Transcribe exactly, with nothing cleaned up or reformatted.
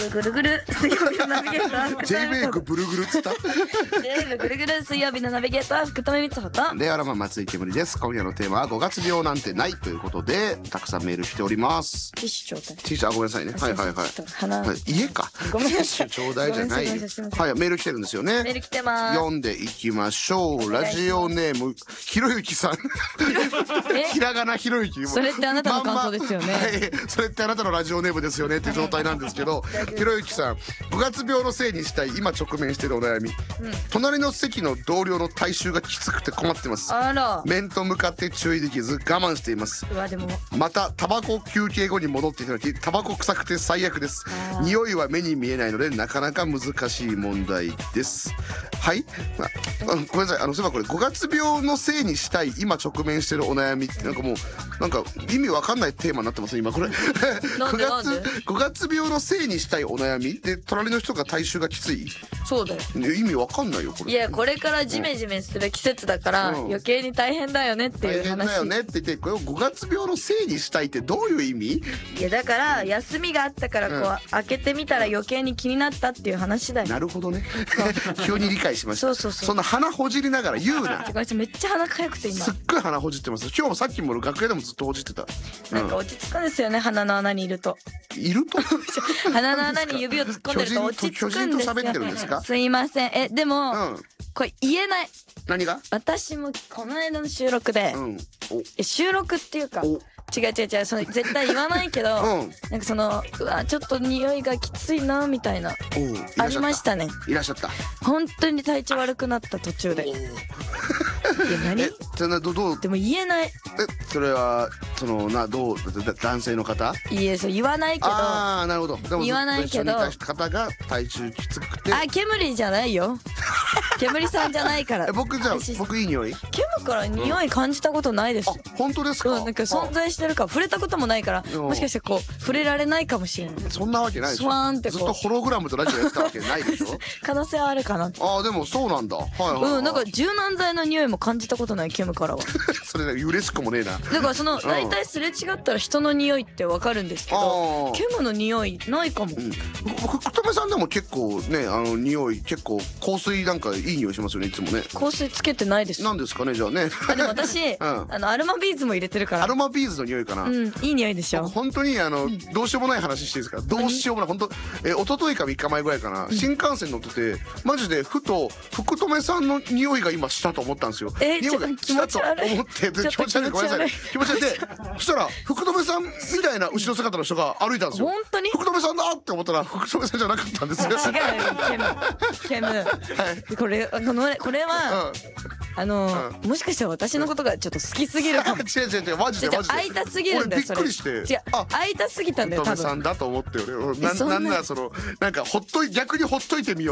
ブぐるぐる水曜日のナビゲーター J メイクブルグルっつった J メイクぐるぐる水曜日のナビゲーター福留光穂とレアラマン松井けむりです。今夜のテーマはごがつ病なんてないということでたくさんメール来ております。 ティッシュちょうだい。 ティッシュ、あ、ごめんなさいね。はいはいはい。 鼻、 はい、家か。 ごめんなさい。 ティッシュちょうだいじゃない。はい、メール来てるんですよね。 メール来てます。 読んでいきましょう。ラジオネームひろゆきさん。ひらがなひろゆき。 それってあなたの感想ですよね。 まんまはい、それってあなたのラジオネームですよねっていう状態なんですけど、ひろゆきさん、ごがつ病のせいにしたい今直面しているお悩み、うん、隣の席の同僚の体臭がきつくて困ってます。 あら、 面と向かって注意できず我慢しています。 うわ、でもまたタバコ休憩後に戻ってきた時タバコ臭くて最悪です。匂いは目に見えないのでなかなか難しい問題です。はい、まあ、ごめんなさい。あのそういえばこれごがつ病のせいにしたい今直面しているお悩みってなんかもうなんか意味わかんないテーマになってますね今これ。 なんでなんでごがつ病のせいにしたいお悩みで隣の人が体臭がきつい。 そうだよ。 意味わかんないよこれ。 いや、これからジメジメする季節だから、うん、余計に大変だよねっていう話。 大変だよねって言ってこれをごがつ病のせいにしたいってどういう意味？ いやだから休みがあったからこう、うん、開けてみたら余計に気になったっていう話だよ。 なるほどね。急に理解しました。 そうそうそう。 そんな鼻ほじりながら言うな。 めっちゃ鼻かゆくて今。 すっごい鼻ほじってます。今日もさっきも楽屋でもずっとほじってた。 なんか落ち着くんですよね、鼻の穴にいると。 いると？ 鼻の穴に指を突っ込んでると落ち着くんですよ。 巨人と喋ってるんですか？ すいません。えでも、うん、これ言えない。 何が？ 私もこの間の収録で、うん、え収録っていうか違う違う違う、その絶対言わないけど、うん、なんかそのうわちょっと匂いがきついなみたいなありましたね。 いらっしゃった。 本当に体調悪くなった途中で。え何？ えそれどどう？ でも言えない。えそれはそのなどう男性の方？ いえそう言わないけど。 ああなるほど。でも言わないけど。 方が体臭きつくて。 あケムリじゃないよ。ケムリさんじゃないから。 え僕じゃあ僕いい匂い？ ケムから匂い感じたことないです。 あ本当ですか？ うん、なんか存在してるか触れたこともないからもしかしてこう触れられないかもしれない。 そんなわけないでしょ。 スワーンってこうずっとホログラムとラジオやってたわけないでしょ。 可能性はあるかな。 ああでもそうなんだ。はいはい、はい。 うんなんか柔軟剤の匂いも感じたことないケムからは。 それ嬉しくもねえな。 だからその大体すれ違ったら人の匂いってわかるんですけど、ケムの匂いないかも。うん、 福留さんでも結構ねあの匂い結構香水なんかいい匂いしますよねいつもね。 香水つけてないです。 なんですかねじゃあね。 あでも私、うん、あのアロマビーズも入れてるから。 アロマビーズの匂いかな。 うんいい匂いでしょ。 本当にあの、うん、どうしようもない話していいですか。どうしようもない本当え一昨日かみっかまえぐらいかな、うん、新幹線乗っててマジでふと福留さんの匂いが今したと思ったんですよ。 えー、 匂いがしたと思ってで気持ち悪いごめんなさい気持ち悪いでそしたら福留さんみたいな後ろ姿の人が歩いたんですよ。 本当に福留さんだって思ったら福留さんじゃなかったんですよ。 違うケムケム、はい、これこのこれは、うん、あの、うん、もしかしたら私のことがちょっと好きすぎるかも。 違う違う違うマジでマジで会いたすぎるんだよそれ。 びっくりして違う会いたすぎたんだよ多分福留さんだと思って俺ななんだそのなんかほっとい逆にほっといてみよう